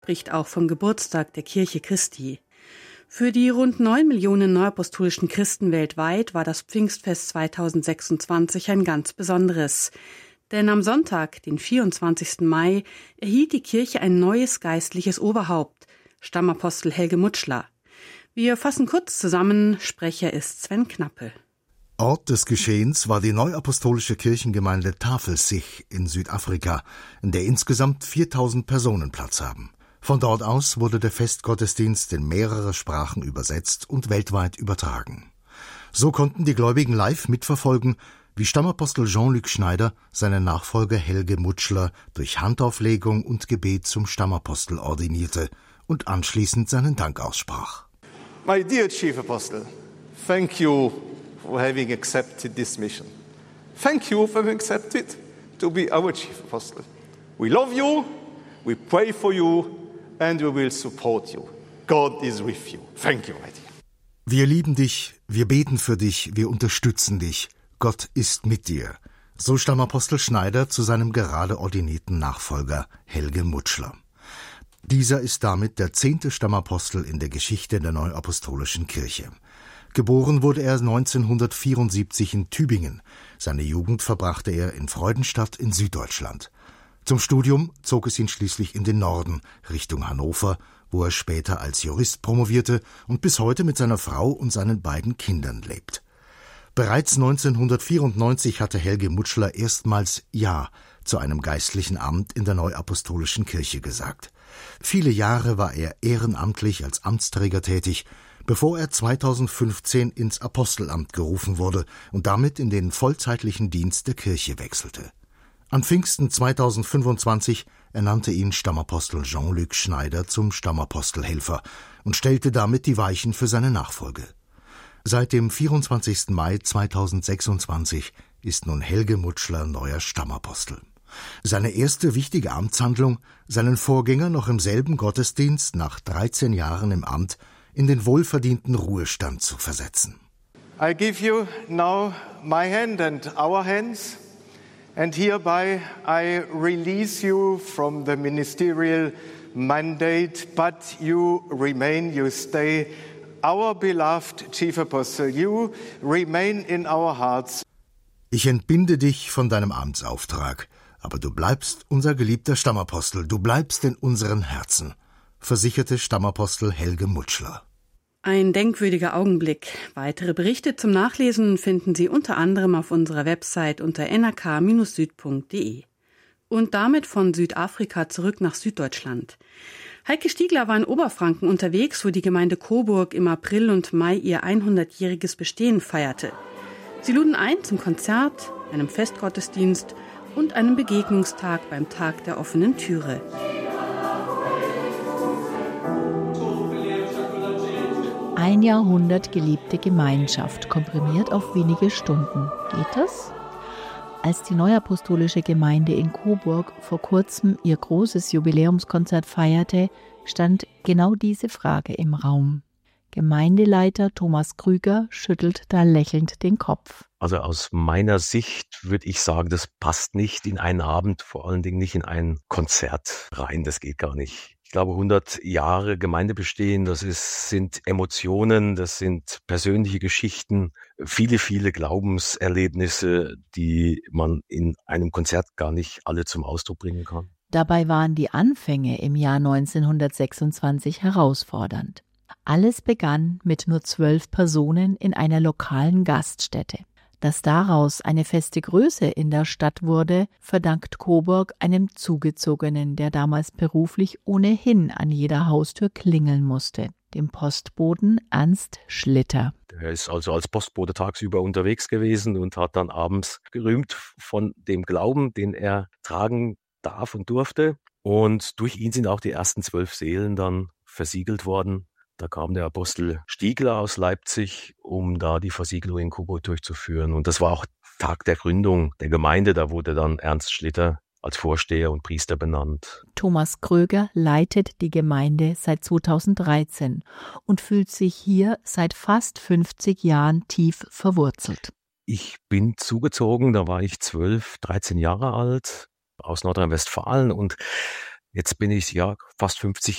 spricht auch vom Geburtstag der Kirche Christi. Für die rund 9 Millionen neuapostolischen Christen weltweit war das Pfingstfest 2026 ein ganz besonderes. Denn am Sonntag, den 24. Mai, erhielt die Kirche ein neues geistliches Oberhaupt, Stammapostel Helge Mutschler. Wir fassen kurz zusammen, Sprecher ist Sven Knappe. Ort des Geschehens war die neuapostolische Kirchengemeinde Tafelsig in Südafrika, in der insgesamt 4000 Personen Platz haben. Von dort aus wurde der Festgottesdienst in mehrere Sprachen übersetzt und weltweit übertragen. So konnten die Gläubigen live mitverfolgen, wie Stammapostel Jean-Luc Schneider seinen Nachfolger Helge Mutschler durch Handauflegung und Gebet zum Stammapostel ordinierte und anschließend seinen Dank aussprach. My dear Chief Apostle, thank you for having accepted this mission. Thank you for having accepted to be our Chief Apostle. We love you, we pray for you, and we will support you. God is with you. Thank you, my dear. Wir lieben dich, wir beten für dich, wir unterstützen dich. Gott ist mit dir. So Stammapostel Schneider zu seinem gerade ordinierten Nachfolger Helge Mutschler. Dieser ist damit der 10. Stammapostel in der Geschichte der Neuapostolischen Kirche. Geboren wurde er 1974 in Tübingen. Seine Jugend verbrachte er in Freudenstadt in Süddeutschland. Zum Studium zog es ihn schließlich in den Norden, Richtung Hannover, wo er später als Jurist promovierte und bis heute mit seiner Frau und seinen beiden Kindern lebt. Bereits 1994 hatte Helge Mutschler erstmals Ja zu einem geistlichen Amt in der Neuapostolischen Kirche gesagt. Viele Jahre war er ehrenamtlich als Amtsträger tätig, bevor er 2015 ins Apostelamt gerufen wurde und damit in den vollzeitlichen Dienst der Kirche wechselte. An Pfingsten 2025 ernannte ihn Stammapostel Jean-Luc Schneider zum Stammapostelhelfer und stellte damit die Weichen für seine Nachfolge. Seit dem 24. Mai 2026 ist nun Helge Mutschler neuer Stammapostel. Seine erste wichtige Amtshandlung, seinen Vorgänger noch im selben Gottesdienst nach 13 Jahren im Amt in den wohlverdienten Ruhestand zu versetzen. I give you now my hand and our hands, and hereby I release you from the ministerial mandate, but you remain, you stay our beloved Chief Apostle, you remain in our hearts. Ich entbinde dich von deinem Amtsauftrag, aber du bleibst unser geliebter Stammapostel, du bleibst in unseren Herzen, versicherte Stammapostel Helge Mutschler. Ein denkwürdiger Augenblick. Weitere Berichte zum Nachlesen finden Sie unter anderem auf unserer Website unter nrk-süd.de. Und damit von Südafrika zurück nach Süddeutschland. Heike Stiegler war in Oberfranken unterwegs, wo die Gemeinde Coburg im April und Mai ihr 100-jähriges Bestehen feierte. Sie luden ein zum Konzert, einem Festgottesdienst und einem Begegnungstag beim Tag der offenen Türe. Ein Jahrhundert gelebte Gemeinschaft, komprimiert auf wenige Stunden. Geht das? Als die Neuapostolische Gemeinde in Coburg vor kurzem ihr großes Jubiläumskonzert feierte, stand genau diese Frage im Raum. Gemeindeleiter Thomas Krüger schüttelt da lächelnd den Kopf. Also aus meiner Sicht würde ich sagen, das passt nicht in einen Abend, vor allen Dingen nicht in ein Konzert rein, das geht gar nicht. Ich glaube, 100 Jahre Gemeindebestehen, sind Emotionen, das sind persönliche Geschichten, viele Glaubenserlebnisse, die man in einem Konzert gar nicht alle zum Ausdruck bringen kann. Dabei waren die Anfänge im Jahr 1926 herausfordernd. Alles begann mit nur 12 Personen in einer lokalen Gaststätte. Dass daraus eine feste Größe in der Stadt wurde, verdankt Coburg einem Zugezogenen, der damals beruflich ohnehin an jeder Haustür klingeln musste, dem Postboten Ernst Schlitter. Er ist also als Postbote tagsüber unterwegs gewesen und hat dann abends gerühmt von dem Glauben, den er tragen darf und durfte. Und durch ihn sind auch die ersten 12 Seelen dann versiegelt worden. Da kam der Apostel Stiegler aus Leipzig, um da die Versiegelung in Coburg durchzuführen. Und das war auch Tag der Gründung der Gemeinde. Da wurde dann Ernst Schlitter als Vorsteher und Priester benannt. Thomas Kröger leitet die Gemeinde seit 2013 und fühlt sich hier seit fast 50 Jahren tief verwurzelt. Ich bin zugezogen, da war ich 13 Jahre alt, aus Nordrhein-Westfalen, und jetzt bin ich fast 50